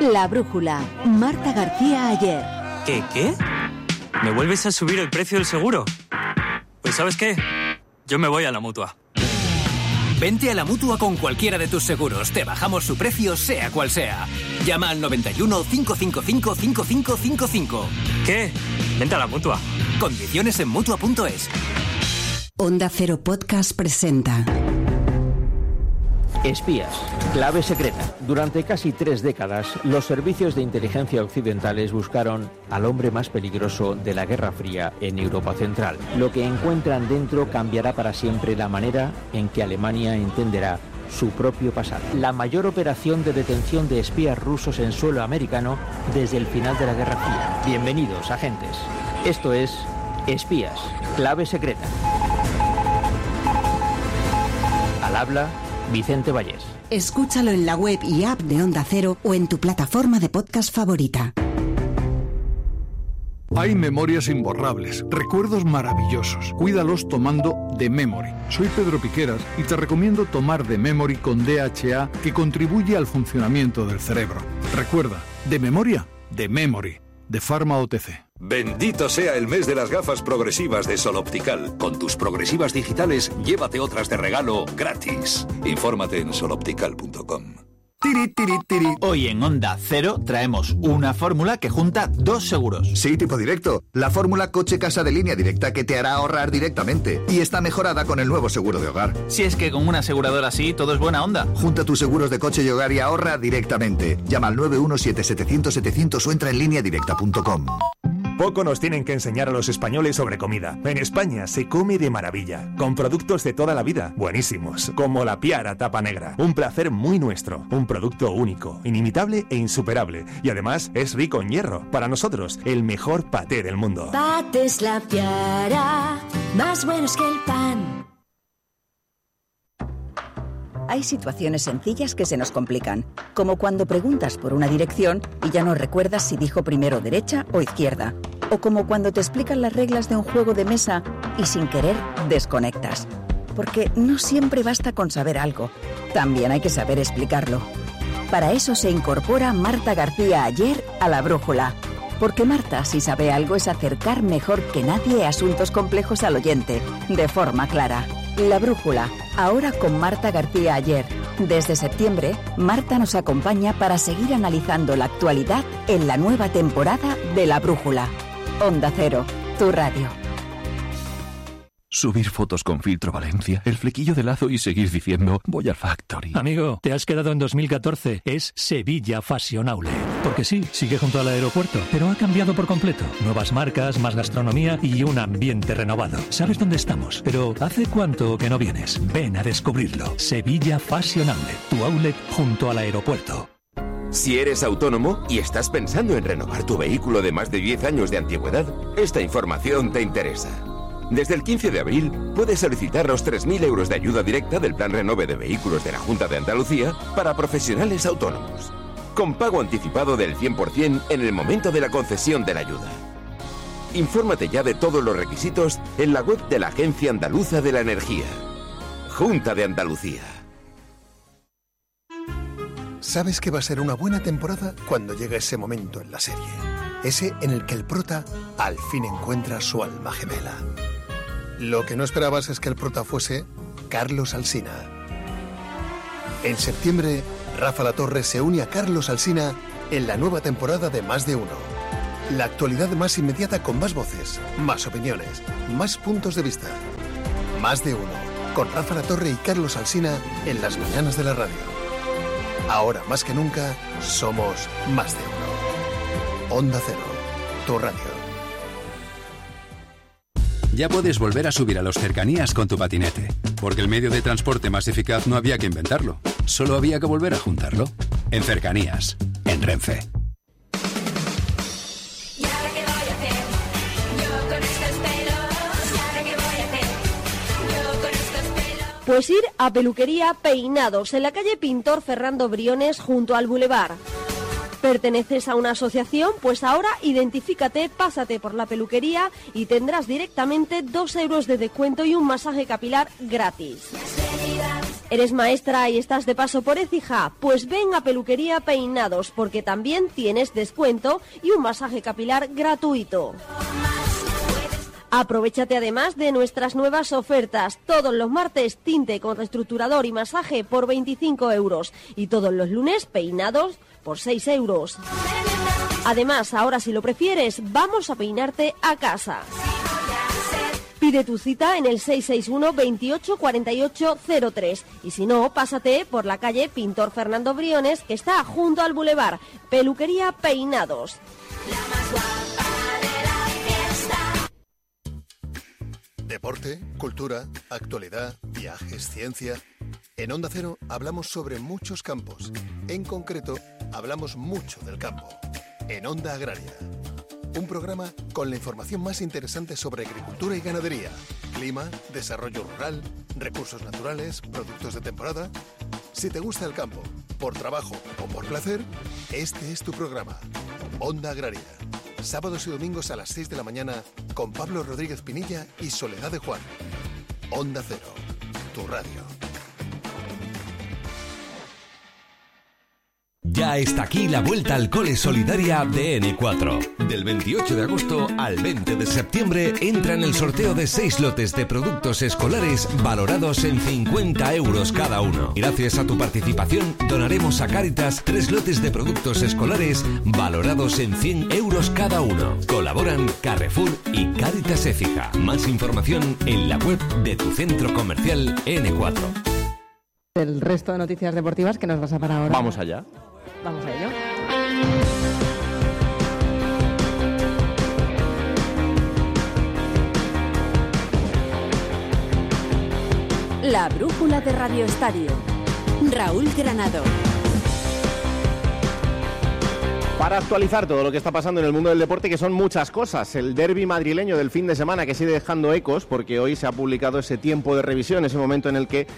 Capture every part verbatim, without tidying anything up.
La Brújula, Marta García Ayer. ¿Qué, qué? ¿Me vuelves a subir el precio del seguro? Pues ¿sabes qué? Yo me voy a la Mutua. Vente a la Mutua con cualquiera de tus seguros. Te bajamos su precio, sea cual sea. Llama al noventa y uno, cinco cinco cinco, cinco cinco cinco cinco. ¿Qué? Vente a la Mutua. Condiciones en Mutua punto es. Onda Cero Podcast presenta Espías, clave secreta. Durante casi tres décadas, los servicios de inteligencia occidentales buscaron al hombre más peligroso de la Guerra Fría en Europa Central. Lo que encuentran dentro cambiará para siempre la manera en que Alemania entenderá su propio pasado. La mayor operación de detención de espías rusos en suelo americano desde el final de la Guerra Fría. Bienvenidos, agentes. Esto es Espías, clave secreta. Al habla Vicente Vallés. Escúchalo en la web y app de Onda Cero o en tu plataforma de podcast favorita. Hay memorias imborrables, recuerdos maravillosos. Cuídalos tomando The Memory. Soy Pedro Piqueras y te recomiendo tomar The Memory con D H A, que contribuye al funcionamiento del cerebro. Recuerda, de memoria, The Memory, de Pharma O T C. Bendito sea el mes de las gafas progresivas de Sol Optical. Con tus progresivas digitales, llévate otras de regalo gratis. Infórmate en sol optical punto com. Tiri, tiri, tiri. Hoy en Onda Cero traemos una fórmula que junta dos seguros. Sí, tipo directo. La fórmula coche-casa de línea directa que te hará ahorrar directamente. Y está mejorada con el nuevo seguro de hogar. Si es que con una aseguradora así todo es buena onda. Junta tus seguros de coche y hogar y ahorra directamente. Llama al nueve uno siete, setecientos, setecientos o entra en línea directa punto com. Poco nos tienen que enseñar a los españoles sobre comida. En España se come de maravilla, con productos de toda la vida, buenísimos, como la Piara Tapa Negra. Un placer muy nuestro, un producto único, inimitable e insuperable. Y además es rico en hierro. Para nosotros, el mejor paté del mundo. Patés La Piara, más buenos que el pan. Hay situaciones sencillas que se nos complican, como cuando preguntas por una dirección y ya no recuerdas si dijo primero derecha o izquierda, o como cuando te explican las reglas de un juego de mesa y sin querer desconectas. Porque no siempre basta con saber algo, también hay que saber explicarlo. Para eso se incorpora Marta García Ayer a La Brújula, porque Marta, si sabe algo, es acercar mejor que nadie asuntos complejos al oyente, de forma clara. La Brújula, ahora con Marta García Ayer. Desde septiembre, Marta nos acompaña para seguir analizando la actualidad en la nueva temporada de La Brújula. Onda Cero, tu radio. Subir fotos con filtro Valencia, el flequillo de lazo y seguir diciendo voy al Factory. Amigo, te has quedado en dos mil catorce. Es Sevilla Fashion Outlet. Porque sí, sigue junto al aeropuerto, pero ha cambiado por completo. Nuevas marcas, más gastronomía y un ambiente renovado. ¿Sabes dónde estamos? Pero ¿hace cuánto que no vienes? Ven a descubrirlo. Sevilla Fashion Outlet, tu outlet junto al aeropuerto. Si eres autónomo y estás pensando en renovar tu vehículo de más de diez años de antigüedad, esta información te interesa. Desde el quince de abril puedes solicitar los tres mil euros de ayuda directa del Plan Renove de Vehículos de la Junta de Andalucía para profesionales autónomos, con pago anticipado del cien por ciento en el momento de la concesión de la ayuda. Infórmate ya de todos los requisitos en la web de la Agencia Andaluza de la Energía. Junta de Andalucía. Sabes que va a ser una buena temporada cuando llega ese momento en la serie. Ese en el que el prota al fin encuentra su alma gemela. Lo que no esperabas es que el prota fuese Carlos Alsina. En septiembre, Rafa La Torre se une a Carlos Alsina en la nueva temporada de Más de Uno. La actualidad más inmediata con más voces, más opiniones, más puntos de vista. Más de Uno, con Rafa La Torre y Carlos Alsina en las mañanas de la radio. Ahora más que nunca, somos Más de Uno. Onda Cero, tu radio. Ya puedes volver a subir a los cercanías con tu patinete, porque el medio de transporte más eficaz no había que inventarlo, solo había que volver a juntarlo. En Cercanías, en Renfe. Pues ir a Peluquería Peinados, en la calle Pintor Ferrando Briones, junto al Boulevard. ¿Perteneces a una asociación? Pues ahora identifícate, pásate por la peluquería y tendrás directamente dos euros de descuento y un masaje capilar gratis. ¿Eres maestra y estás de paso por Écija? Pues ven a Peluquería Peinados, porque también tienes descuento y un masaje capilar gratuito. Aprovéchate además de nuestras nuevas ofertas. Todos los martes, tinte con reestructurador y masaje por veinticinco euros. Y todos los lunes, peinados por seis euros. Además, ahora si lo prefieres, vamos a peinarte a casa. Pide tu cita en el seis seis uno, veintiocho, cuarenta y ocho, cero tres. Y si no, pásate por la calle Pintor Fernando Briones, que está junto al Boulevard. Peluquería Peinados. Deporte, cultura, actualidad, viajes, ciencia. En Onda Cero hablamos sobre muchos campos. En concreto, hablamos mucho del campo. En Onda Agraria. Un programa con la información más interesante sobre agricultura y ganadería, clima, desarrollo rural, recursos naturales, productos de temporada. Si te gusta el campo, por trabajo o por placer, este es tu programa. Onda Agraria. Sábados y domingos a las seis de la mañana con Pablo Rodríguez Pinilla y Soledad de Juan. Onda Cero, tu radio. Ya está aquí la vuelta al cole solidaria de N cuatro. Del veintiocho de agosto al veinte de septiembre entra en el sorteo de seis lotes de productos escolares valorados en cincuenta euros cada uno. Gracias a tu participación donaremos a Cáritas tres lotes de productos escolares valorados en cien euros cada uno. Colaboran Carrefour y Cáritas Écija. Más información en la web de tu centro comercial N cuatro. El resto de noticias deportivas que nos vas a parar ahora. Vamos allá. Vamos a ello. La brújula de Radio Estadio. Raúl Granado. Para actualizar todo lo que está pasando en el mundo del deporte, que son muchas cosas. El derbi madrileño del fin de semana que sigue dejando ecos, porque hoy se ha publicado ese tiempo de revisión, ese momento en el que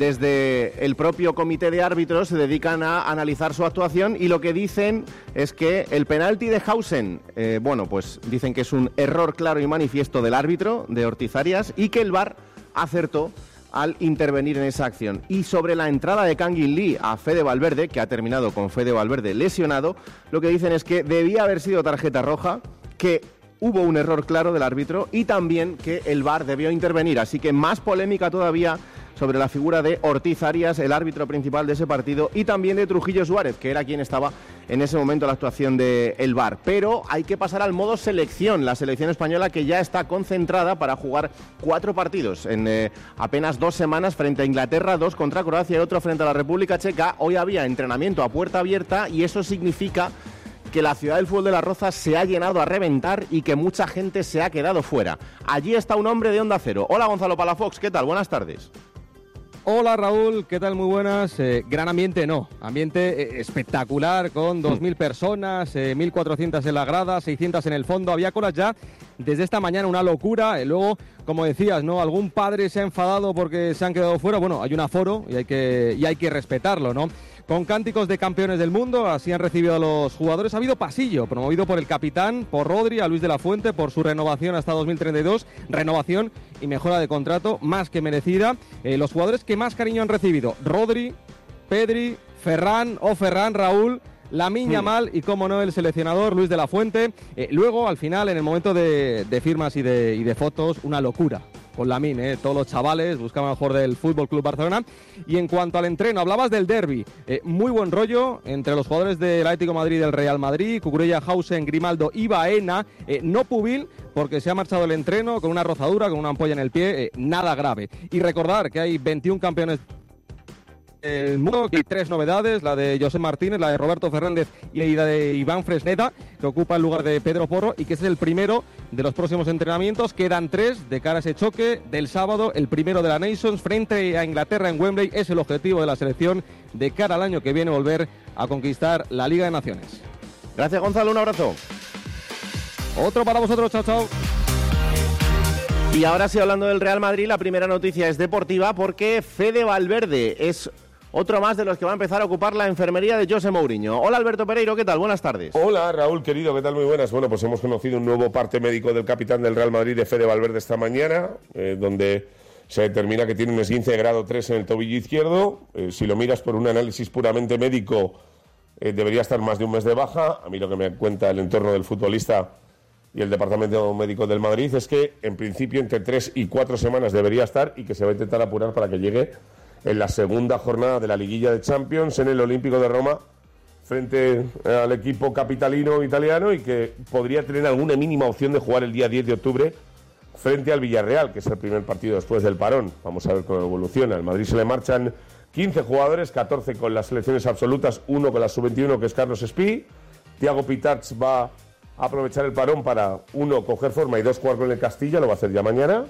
desde el propio comité de árbitros se dedican a analizar su actuación, y lo que dicen es que el penalti de Hausen, eh, bueno, pues dicen que es un error claro y manifiesto del árbitro, de Ortiz Arias, y que el V A R acertó al intervenir en esa acción. Y sobre la entrada de Kangin Lee a Fede Valverde, que ha terminado con Fede Valverde lesionado, lo que dicen es que debía haber sido tarjeta roja, que hubo un error claro del árbitro y también que el V A R debió intervenir. Así que más polémica todavía sobre la figura de Ortiz Arias, el árbitro principal de ese partido, y también de Trujillo Suárez, que era quien estaba en ese momento la actuación del V A R. Pero hay que pasar al modo selección, la selección española que ya está concentrada para jugar cuatro partidos en eh, apenas dos semanas frente a Inglaterra, dos contra Croacia y otro frente a la República Checa. Hoy había entrenamiento a puerta abierta y eso significa que la ciudad del fútbol de Las Rozas se ha llenado a reventar y que mucha gente se ha quedado fuera. Allí está un hombre de Onda Cero. Hola, Gonzalo Palafox, ¿qué tal? Buenas tardes. Hola Raúl, ¿qué tal? Muy buenas. Eh, gran ambiente, no. Ambiente eh, espectacular, con dos mil personas, eh, mil cuatrocientas en la grada, seiscientas en el fondo. Había colas ya desde esta mañana, una locura. Eh, luego, como decías, ¿no? Algún padre se ha enfadado porque se han quedado fuera. Bueno, hay un aforo y hay que, y hay que respetarlo, ¿no? Con cánticos de campeones del mundo, así han recibido a los jugadores. Ha habido pasillo, promovido por el capitán, por Rodri, a Luis de la Fuente, por su renovación hasta dos mil treinta y dos. Renovación y mejora de contrato más que merecida. Eh, los jugadores que más cariño han recibido: Rodri, Pedri, Ferran o Ferran, Raúl, Lamine Yamal y, como no, el seleccionador Luis de la Fuente. Eh, luego, al final, en el momento de, de firmas y de, y de fotos, una locura con Lamine, ¿eh? Todos los chavales buscaban al jugador del Fútbol Club Barcelona. Y en cuanto al entreno, hablabas del derbi, eh, muy buen rollo entre los jugadores del Atlético de Madrid y del Real Madrid, Cucurella, Hausen, Grimaldo y Baena. Eh, no Pubil, porque se ha marchado el entreno con una rozadura, con una ampolla en el pie, eh, nada grave. Y recordar que hay veintiún campeones el mundo, y tres novedades: la de José Martínez, la de Roberto Fernández y la de Iván Fresneda, que ocupa el lugar de Pedro Porro, y que es el primero de los próximos entrenamientos. Quedan tres de cara a ese choque del sábado, el primero de la Nations frente a Inglaterra en Wembley. Es el objetivo de la selección de cara al año que viene, volver a conquistar la Liga de Naciones. Gracias, Gonzalo, un abrazo. Otro para vosotros, chao, chao. Y ahora sí, hablando del Real Madrid, la primera noticia es deportiva, porque Fede Valverde es otro más de los que va a empezar a ocupar la enfermería de José Mourinho. Hola, Alberto Pereiro, ¿qué tal? Buenas tardes. Hola, Raúl, querido, ¿qué tal? Muy buenas. Bueno, pues hemos conocido un nuevo parte médico del capitán del Real Madrid, de Fede Valverde, esta mañana, eh, donde se determina que tiene un esguince de grado tres en el tobillo izquierdo. Eh, si lo miras por un análisis puramente médico, eh, debería estar más de un mes de baja. A mí lo que me cuenta el entorno del futbolista y el departamento médico del Madrid es que en principio entre tres y cuatro semanas debería estar, y que se va a intentar apurar para que llegue en la segunda jornada de la liguilla de Champions en el Olímpico de Roma frente al equipo capitalino italiano, y que podría tener alguna mínima opción de jugar el día diez de octubre frente al Villarreal, que es el primer partido después del parón. Vamos a ver cómo evoluciona. Al Madrid se le marchan quince jugadores, catorce con las selecciones absolutas, uno con la sub veintiuno, que es Carlos Espí. Thiago Pitarch va a aprovechar el parón para, uno, coger forma, y dos, jugar con el Castilla, lo va a hacer ya mañana.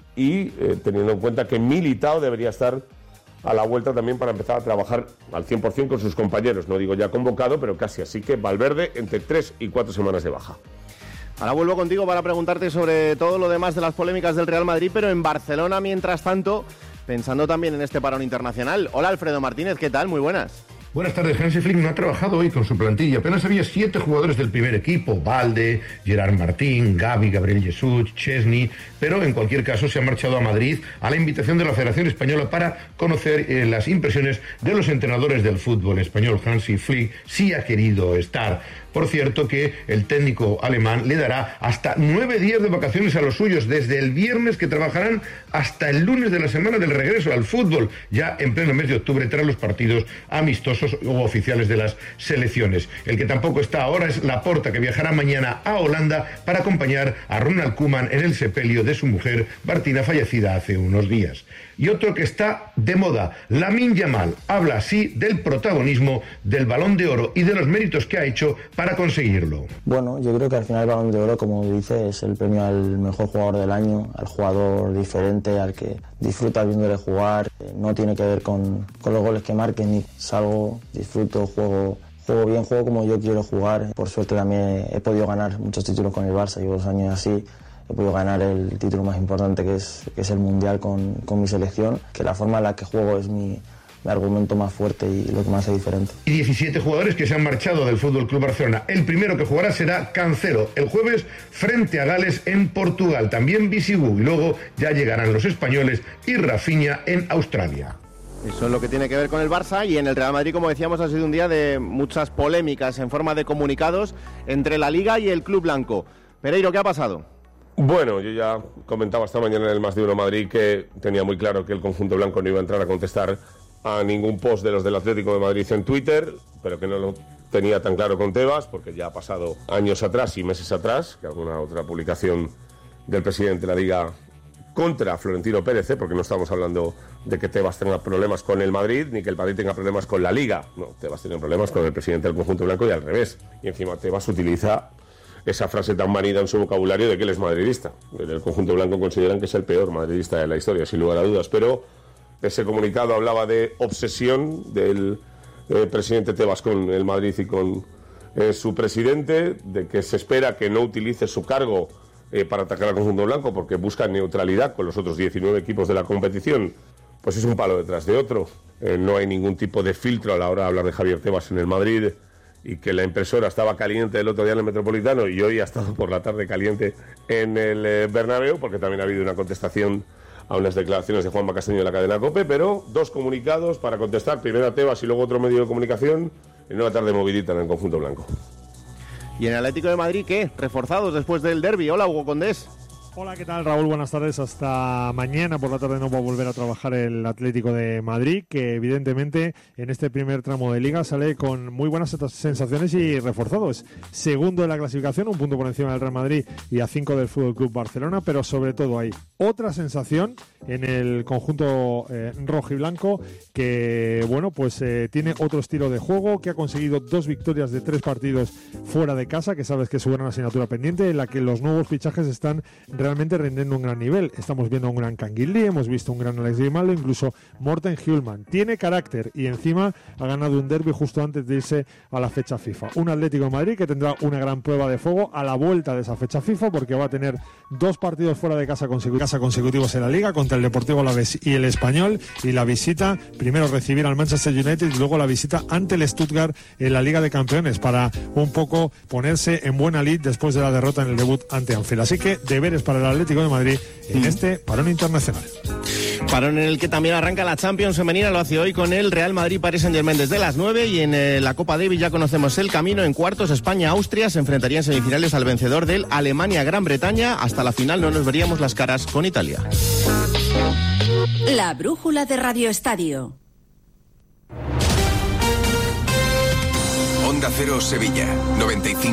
Y eh, teniendo en cuenta que Militao debería estar a la vuelta también para empezar a trabajar al cien por cien con sus compañeros. No digo ya convocado, pero casi. Así que Valverde entre tres y cuatro semanas de baja. Ahora vuelvo contigo para preguntarte sobre todo lo demás de las polémicas del Real Madrid, pero en Barcelona, mientras tanto, pensando también en este parón internacional. Hola, Alfredo Martínez, ¿qué tal? Muy buenas. Buenas tardes. Hansi Flick no ha trabajado hoy con su plantilla. Apenas había siete jugadores del primer equipo: Valde, Gerard Martín, Gavi, Gabriel Jesús, Chesney. Pero en cualquier caso se ha marchado a Madrid a la invitación de la Federación Española para conocer eh, las impresiones de los entrenadores del fútbol español. Hansi Flick sí ha querido estar. Por cierto que el técnico alemán le dará hasta nueve días de vacaciones a los suyos, desde el viernes, que trabajarán hasta el lunes de la semana del regreso al fútbol, ya en pleno mes de octubre, tras los partidos amistosos o oficiales de las selecciones. El que tampoco está ahora es Laporta, que viajará mañana a Holanda para acompañar a Ronald Koeman en el sepelio de su mujer, Martina, fallecida hace unos días. Y otro que está de moda, Lamine Yamal, habla así del protagonismo del Balón de Oro y de los méritos que ha hecho para conseguirlo. Bueno, yo creo que al final el Balón de Oro, como dice, es el premio al mejor jugador del año, al jugador diferente, al que disfruta viéndole jugar. No tiene que ver con, con los goles que marquen, ni salgo, disfruto, juego, juego bien, juego como yo quiero jugar. Por suerte también he, he podido ganar muchos títulos con el Barça, llevo dos años así. He podido ganar el título más importante, que es, que es el Mundial con, con mi selección, que la forma en la que juego es mi, mi argumento más fuerte y lo que me hace diferente. Y diecisiete jugadores que se han marchado del Fútbol Club Barcelona. El primero que jugará será Cancelo, el jueves frente a Gales en Portugal. También Bisigú, y luego ya llegarán los españoles y Rafinha en Australia. Eso es lo que tiene que ver con el Barça, y en el Real Madrid, como decíamos, ha sido un día de muchas polémicas en forma de comunicados entre la Liga y el Club Blanco. Pereiro, ¿qué ha pasado? Bueno, yo ya comentaba esta mañana en el Más de Uno Madrid que tenía muy claro que el conjunto blanco no iba a entrar a contestar a ningún post de los del Atlético de Madrid en Twitter, pero que no lo tenía tan claro con Tebas, porque ya ha pasado años atrás y meses atrás que alguna otra publicación del presidente de la Liga contra Florentino Pérez, ¿eh? Porque no estamos hablando de que Tebas tenga problemas con el Madrid, ni que el Madrid tenga problemas con la Liga. No, Tebas tiene problemas con el presidente del conjunto blanco y al revés. Y encima Tebas utiliza esa frase tan manida en su vocabulario de que él es madridista. En el conjunto blanco consideran que es el peor madridista de la historia, sin lugar a dudas, pero ese comunicado hablaba de obsesión del eh, presidente Tebas con el Madrid y con eh, su presidente, de que se espera que no utilice su cargo eh, para atacar al conjunto blanco porque busca neutralidad con los otros diecinueve equipos de la competición. Pues es un palo detrás de otro. Eh, no hay ningún tipo de filtro a la hora de hablar de Javier Tebas en el Madrid, y que la impresora estaba caliente el otro día en el Metropolitano y hoy ha estado por la tarde caliente en el eh, Bernabéu, porque también ha habido una contestación a unas declaraciones de Juanma Castaño de la cadena COPE, pero dos comunicados para contestar, primero a Tebas y luego otro medio de comunicación, en una tarde movidita en el conjunto blanco. ¿Y en el Atlético de Madrid qué? Reforzados después del derbi. Hola, Hugo Condés. Hola, ¿qué tal, Raúl? Buenas tardes. Hasta mañana por la tarde no va a volver a trabajar el Atlético de Madrid, que evidentemente en este primer tramo de Liga sale con muy buenas sensaciones y reforzado. Es segundo de la clasificación, un punto por encima del Real Madrid y a cinco del Fútbol Club Barcelona, pero sobre todo hay otra sensación en el conjunto eh, rojo y blanco que, bueno, pues eh, tiene otro estilo de juego, que ha conseguido dos victorias de tres partidos fuera de casa, que sabes que es su gran asignatura pendiente, en la que los nuevos fichajes están realmente rendiendo un gran nivel. Estamos viendo un gran Canguilí, hemos visto un gran Alex Grimaldo, incluso Morten Hjulman. Tiene carácter y encima ha ganado un derbi justo antes de irse a la fecha FIFA. Un Atlético de Madrid que tendrá una gran prueba de fuego a la vuelta de esa fecha FIFA, porque va a tener dos partidos fuera de casa consecutivos consecutivos en la Liga, contra el Deportivo Alavés y el Español, y la visita, primero recibir al Manchester United y luego la visita ante el Stuttgart en la Liga de Campeones, para un poco ponerse en buena lid después de la derrota en el debut ante Anfield. Así que deberes para el Atlético de Madrid en este parón internacional. Parón en el que también arranca la Champions femenina, lo hace hoy con el Real Madrid Paris Saint-Germain desde las nueve, y en eh, la Copa Davis ya conocemos el camino. En cuartos, España-Austria se enfrentaría en semifinales al vencedor del Alemania-Gran Bretaña. Hasta la final no nos veríamos las caras con Italia. La brújula de Radio Estadio. Onda Cero Sevilla, noventa y cinco.